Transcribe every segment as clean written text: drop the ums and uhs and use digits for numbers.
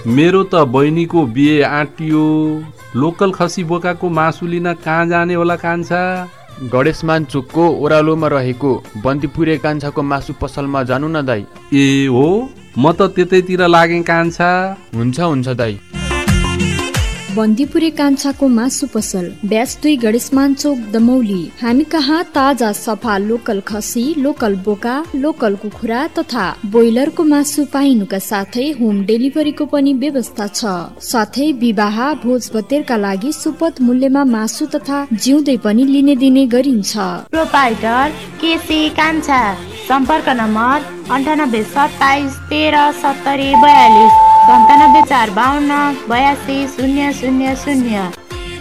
मेरो त बहिनीको बिहे आँटियो। लोकल खसी बोकाको मासु लिन कहाँ जाने होला कान्छा? गणेशमान चोकको ओह्रालोमा रहेको बन्दीपुरे कान्छाको मासु पसलमा जानु न दाई। ए हो, म त त्यतैतिर लागेँ कान्छा। हुन्छ दाई। बन्दीपुरे कान्छाको मासु पसल, ब्यास 2 गणेशमान चोक दमौली। हामी कहाँ ताजा सफा लोकल खसी, लोकल बोका, लोकल कुखुरा तथा ब्रोइलरको मासु पाइनुका साथै होम डेलिभरीको पनि व्यवस्था छ। साथै विवाह भोज भतेरका लागि सुपथ मूल्यमा मासु तथा जिउँदै पनि लिने दिने गरिन्छ। प्रोपाइटर केसी कान्छा, सम्पर्क नम्बर 98 27 13 70 42 97 452 82 000।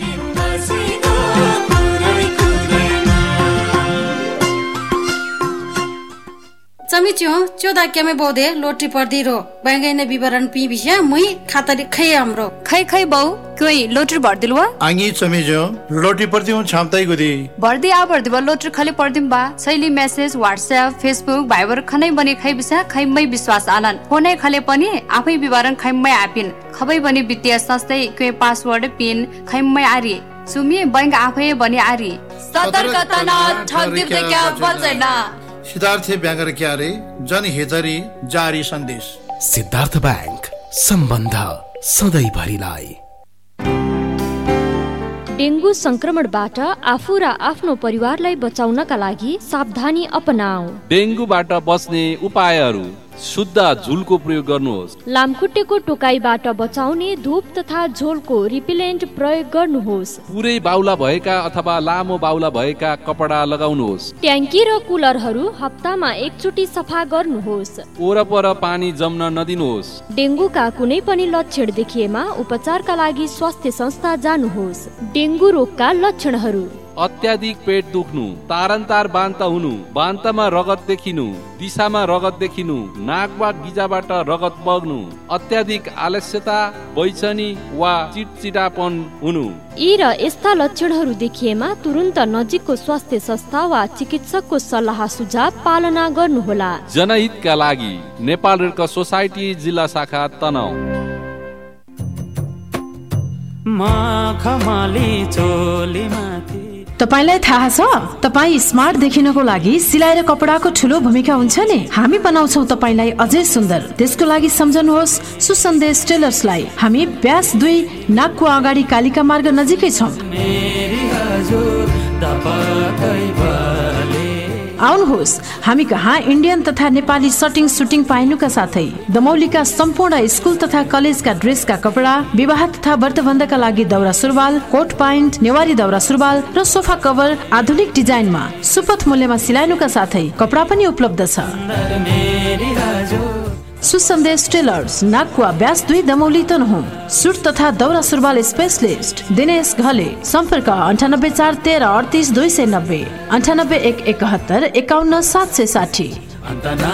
चमिच्यो चोदा क्यामे बौदे लोटरी पर्दी रो बैंगैने विवरण पी बिया मुई खातरी खै हाम्रो खै बौ कोई लोटरी भर्दिलवा आंगी चमिज्यो लोटरी पर्दी हूं छामताई गुदी भर्दी आ भर्दी बा लोटरी खले पर्दिम बा शैली मेसेज व्हाट्सएप फेसबुक भाइबर खनै बने खै बिसा खैमै विश्वास आनन फोनै खले पनि आफै विवरण खैमै आपिन खबै बने वित्तीय संस्थै के पासवर्ड पिन खैमै आरी सुमी बैंक आफै बने आरी सतर्कता न ठग्दिम त क्या बचैना। सिद्धार्थ ब्याङ्क क्यारे जनहितरी जारी सन्देश। सिद्धार्थ ब्याङ्क, सम्बन्ध सधैँभरिलाई। डेंगू संक्रमणबाट आफू र आफ्नो परिवारलाई बचाउनका लागि सावधानी अपनाऊ। डेंगूबाट बच्ने उपायहरू: शुद्ध झुलको प्रयोग गर्नुहोस्। लामखुट्टेको टोकाइबाट बचाउने धूप तथा झोलको रिपेलेन्ट प्रयोग गर्नुहोस्। पुरै बाउला भएका अथवा लामो बाउला भएका कपडा लगाउनुहोस्। ट्याङ्की र कुलरहरू हप्तामा एकचोटि सफा गर्नुहोस्। वरपर पानी जम्न नदिनुहोस्। डेंगूका कुनै पनि लक्षण देखिएमा उपचारका लागि स्वास्थ्य संस्था जानुहोस्। डेंगू रोगका लक्षणहरू: अत्याधिक पेट दुख्नु, तारन्तार बान्ता हुनु, बान्तामा रगत देखिनु, दिशामा रगत देखिनु, नाक वा गिजाबाट रगत बग्नु, अत्याधिक आलस्यता, बैचनी वा चिटचिटापन हुनु। यी र यस्ता लक्षणहरू देखिएमा तुरुन्त नजिकको स्वास्थ्य संस्था वा चिकित्सकको सल्लाह सुझाव पालना गर्नुहोला। जनहितका लागि नेपाल रेड क्रस सोसाइटी जिल्ला शाखा तनहुँ। तपाईलाई थाहा छ तपाई स्मार्ट देखिनको लागि सिलाइ र कपडाको ठूलो भूमिका हुन्छ नि। हामी बनाउँछौ तपाईलाई अझै सुन्दर। त्यसको लागि सम्झनुहोस् सुसन्देश टेलर्सलाई। हामी ब्यास 2 नाकको अगाडि कालिका मार्ग नजिकै छौं। आउनुहोस्, हामी कहाँ इन्डियन तथा नेपाली सटिङ सुटिङ पाइनुका साथै दमौलीका सम्पूर्ण स्कुल तथा कलेजका ड्रेसका कपडा, विवाह तथा व्रतबन्धका लागि दौरा सुरुवाल, कोट प्यान्ट, नेवारी दौरा सुरुवाल र सोफा कभर आधुनिक डिजाइनमा सुपथ मूल्यमा सिलाइनुका साथै कपडा पनि उपलब्ध छ। सुसन्देश tailors, नाकवा bash 2 Damauli Tanahun. Suit तथा दौरा सुरुवाल स्पेशलिस्ट दिनेश घले। सम्पर्क 98 4 13 38 290 98 1 71 51 760।